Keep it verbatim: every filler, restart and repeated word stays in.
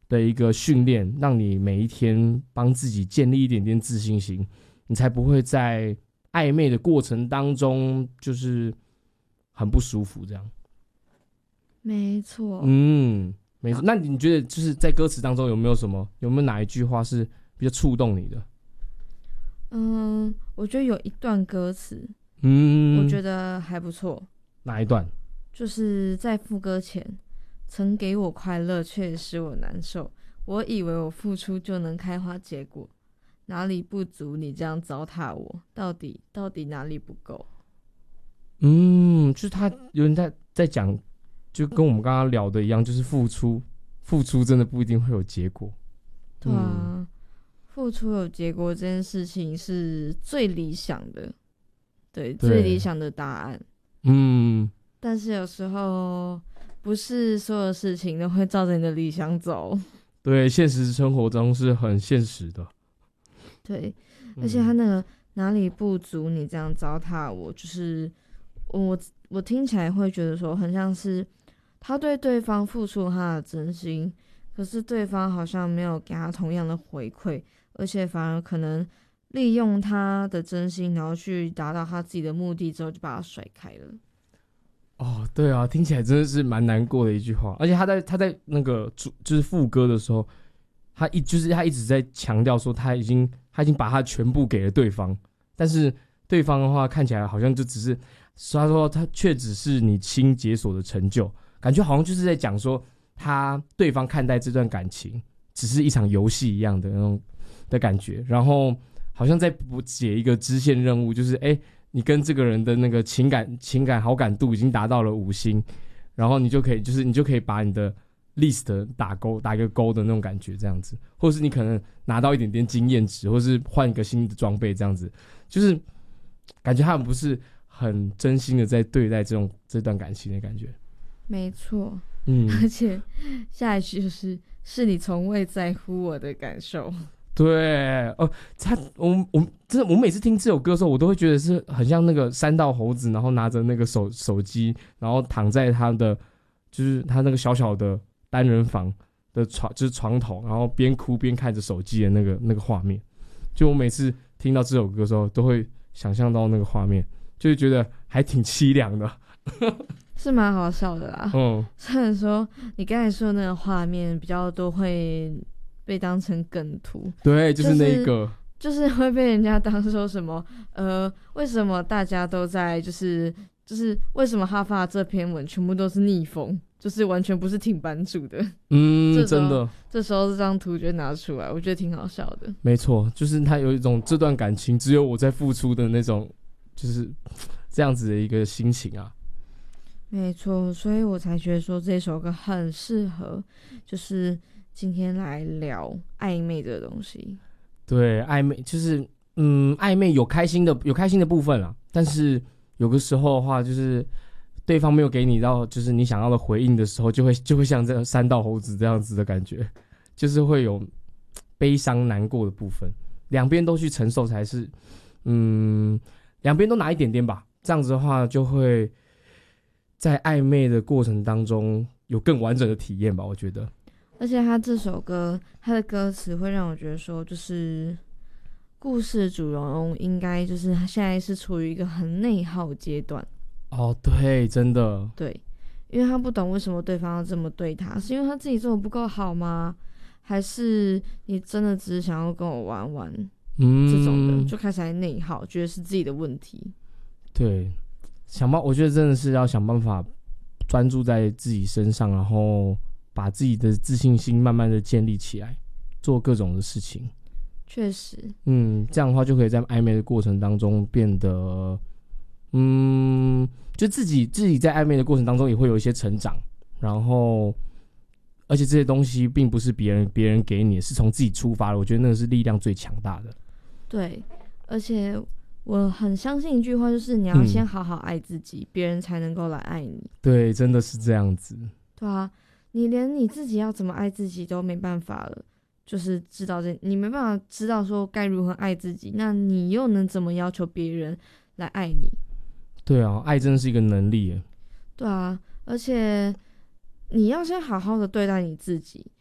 的一个训练，让你每一天帮自己建立一点点自信心，你才不会在暧昧的过程当中就是很不舒服这样。 没错， 嗯，没错。那你觉得就是在歌词当中有没有什么，有没有哪一句话是比较触动你的？ 嗯，我觉得有一段歌词， 嗯， 我觉得还不错。 哪一段？ 就是在副歌前，曾给我快乐，却使我难受。我以为我付出就能开花结果，哪里不足？你这样糟蹋我，到底到底哪里不够？ 嗯，就是他有人在在讲，就跟我们刚刚聊的一样，就是付出，付出真的不一定会有结果。 对啊，嗯、付出有结果这件事情是最理想的，对，对最理想的答案。嗯，但是有时候不是所有事情都会照着你的理想走。 对，现实生活中是很现实的。 对，而且他那个哪里不足，你这样糟蹋我，就是我我听起来会觉得说，很像是他对对方付出他的真心，可是对方好像没有给他同样的回馈，而且反而可能利用他的真心，然后去达到他自己的目的之后，就把他甩开了。 哦，对啊，听起来真的是蛮难过的一句话。而且他在他在那个就是副歌的时候，他一就是他一直在强调说他已经他已经把他全部给了对方，但是对方的话看起来好像就只是他说他却只是你心解锁的成就，感觉好像就是在讲说他对方看待这段感情只是一场游戏一样的那种的感觉，然后好像在补解一个支线任务，就是哎。你跟这个人的那个情感情感好感度已经达到了五星，然后你就可以就是你就可以把你的 list 打勾打一个勾的那种感觉这样子，或者是你可能拿到一点点经验值，或是换一个新的装备这样子，就是感觉他们不是很真心的在对待这种这段感情的感觉。没错，嗯，而且下一句就是是你从未在乎我的感受。 对，哦，他，我我真的，我每次听这首歌的时候，我都会觉得是很像那个山道猴子，然后拿着那个手手机，然后躺在他的，就是他那个小小的单人房的床，就是床头，然后边哭边看着手机的那个那个画面。就我每次听到这首歌的时候，都会想象到那个画面，就会觉得还挺凄凉的。 是蛮好笑的啦。嗯，虽然说你刚才说的那个画面比较多会被当成梗图， 对，就是那一个、 就是，就是会被人家当说什么，呃，为什么大家都在，就是就是为什么他发这篇文全部都是逆风，就是完全不是挺版主的， 嗯，真的， 这时候这张图就拿出来，我觉得挺好笑的。 没错，就是他有一种这段感情只有我在付出的那种，就是这样子的一个心情啊。 没错，所以我才觉得说这首歌很适合，就是今天来聊暧昧这个东西。 对，暧昧就是嗯，暧昧有开心的有开心的部分啦，但是有个时候的话，就是对方没有给你到就是你想要的回应的时候，就会就会像这山道猴子这样子的感觉，就是会有悲伤难过的部分，两边都去承受才是，嗯，两边都拿一点点吧，这样子的话就会在暧昧的过程当中有更完整的体验吧，我觉得。 而且他这首歌，他的歌词会让我觉得说，就是故事主人公应该就是他现在是处于一个很内耗阶段。 哦，对，真的。 对，因为他不懂为什么对方要这么对他，是因为他自己做的不够好吗？还是你真的只是想要跟我玩玩？嗯，这种的就开始来内耗，觉得是自己的问题。 对，想办，我觉得真的是要想办法专注在自己身上，然后把自己的自信心慢慢的建立起来，做各种的事情。 确实， 嗯，这样的话就可以在暧昧的过程当中变得，嗯，就自己自己在暧昧的过程当中也会有一些成长，然后，而且这些东西并不是别人别人给你，是从自己出发的。我觉得那个是力量最强大的。 对，而且我很相信一句话，就是你要先好好爱自己，别、嗯、人才能够来爱你。 对，真的是这样子。 对啊。你连你自己要怎么爱自己都没办法了，就是知道这，你没办法知道说该如何爱自己，那你又能怎么要求别人来爱你？ 对啊，爱真的是一个能力耶。 对啊，而且你要先好好的对待你自己，